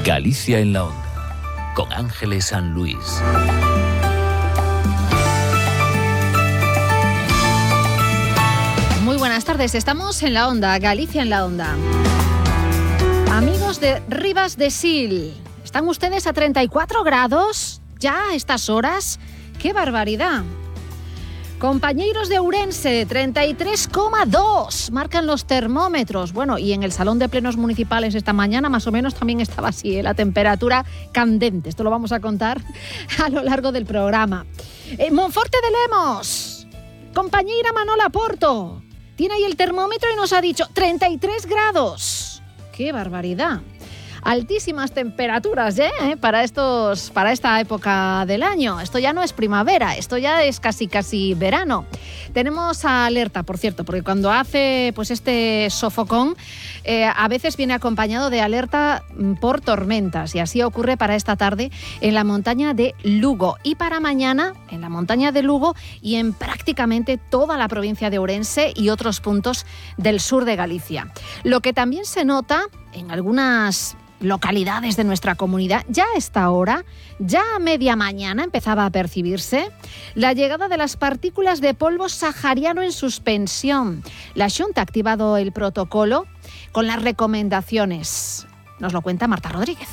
Galicia en la Onda, con Ángeles San Luis. Muy buenas tardes, estamos en la Onda, Galicia en la Onda. Amigos de Rivas de Sil, ¿están ustedes a 34 grados ya a estas horas? ¡Qué barbaridad! Compañeiros de Ourense, 33,2 marcan los termómetros. Bueno, y en el Salón de Plenos Municipales esta mañana más o menos también estaba así, la temperatura candente. Esto lo vamos a contar a lo largo del programa. Monforte de Lemos, compañera Manola Porto, tiene ahí el termómetro y nos ha dicho 33 grados. ¡Qué barbaridad! Altísimas temperaturas para esta época del año. Esto ya no es primavera, esto ya es casi verano. Tenemos alerta, por cierto, porque cuando hace pues este sofocón, a veces viene acompañado de alerta por tormentas, y así ocurre para esta tarde en la montaña de Lugo y para mañana en la montaña de Lugo y en prácticamente toda la provincia de Ourense y otros puntos del sur de Galicia. Lo que también se nota en algunas localidades de nuestra comunidad, ya a esta hora, ya a media mañana empezaba a percibirse la llegada de las partículas de polvo sahariano en suspensión. La Xunta ha activado el protocolo con las recomendaciones. Nos lo cuenta Marta Rodríguez.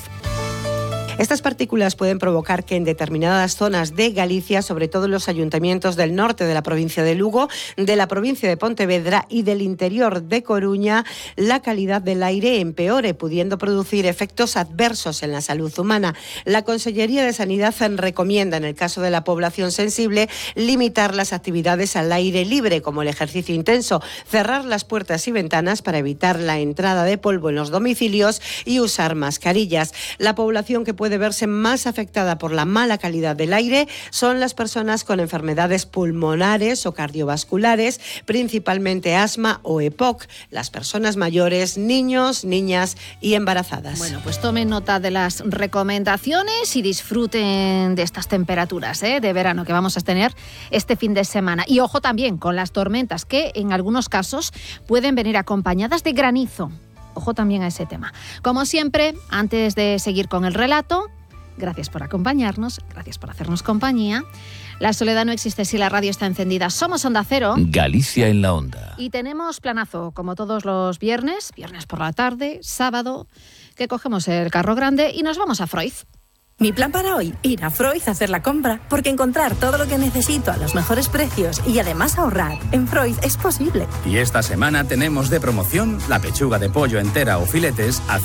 Estas partículas pueden provocar que en determinadas zonas de Galicia, sobre todo en los ayuntamientos del norte de la provincia de Lugo, de la provincia de Pontevedra y del interior de Coruña, la calidad del aire empeore, pudiendo producir efectos adversos en la salud humana. La Consellería de Sanidad recomienda, en el caso de la población sensible, limitar las actividades al aire libre, como el ejercicio intenso, cerrar las puertas y ventanas para evitar la entrada de polvo en los domicilios y usar mascarillas. La población que puede verse más afectada por la mala calidad del aire son las personas con enfermedades pulmonares o cardiovasculares, principalmente asma o EPOC, las personas mayores, niños, niñas y embarazadas. Bueno, pues tomen nota de las recomendaciones y disfruten de estas temperaturas de verano que vamos a tener este fin de semana. Y ojo también con las tormentas que en algunos casos pueden venir acompañadas de granizo. Ojo también a ese tema. Como siempre, antes de seguir con el relato, gracias por acompañarnos, gracias por hacernos compañía. La soledad no existe si la radio está encendida. Somos Onda Cero. Galicia en la Onda. Y tenemos planazo, como todos los viernes por la tarde, sábado, que cogemos el carro grande y nos vamos a Freud. Mi plan para hoy, ir a Freud a hacer la compra, porque encontrar todo lo que necesito a los mejores precios y además ahorrar en Freud es posible. Y esta semana tenemos de promoción la pechuga de pollo entera o filetes a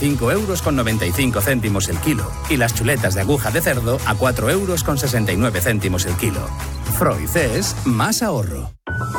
5,95 € el kilo y las chuletas de aguja de cerdo a 4,69 € el kilo. Freud es más ahorro.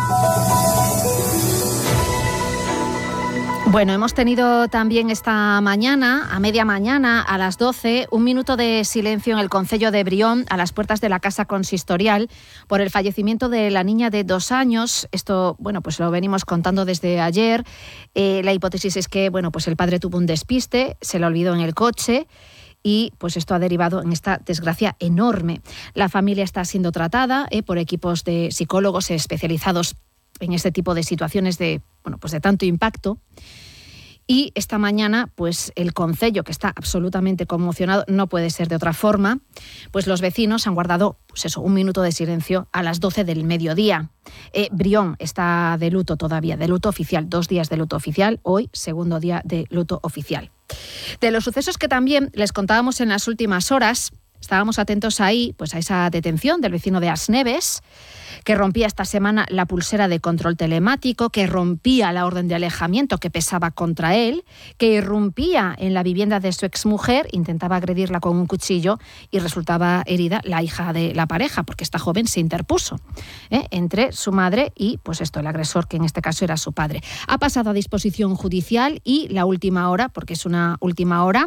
Bueno, hemos tenido también esta mañana, a media mañana, a las 12, un minuto de silencio en el concello de Brión, a las puertas de la Casa Consistorial, por el fallecimiento de la niña de 2 años. Esto, bueno, pues lo venimos contando desde ayer. La hipótesis es que, bueno, pues el padre tuvo un despiste, se lo olvidó en el coche y pues esto ha derivado en esta desgracia enorme. La familia está siendo tratada por equipos de psicólogos especializados en este tipo de situaciones de tanto impacto. Y esta mañana, pues el concello, que está absolutamente conmocionado, no puede ser de otra forma, pues los vecinos han guardado un minuto de silencio a las 12 del mediodía. Brión está de luto todavía, de luto oficial, 2 días de luto oficial, hoy segundo día de luto oficial. De los sucesos que también les contábamos en las últimas horas, estábamos atentos ahí pues a esa detención del vecino de Asneves, que rompía esta semana la pulsera de control telemático, que rompía la orden de alejamiento que pesaba contra él, que irrumpía en la vivienda de su exmujer, intentaba agredirla con un cuchillo y resultaba herida la hija de la pareja, porque esta joven se interpuso entre su madre y pues el agresor, que en este caso era su padre. Ha pasado a disposición judicial y la última hora, porque es una última hora,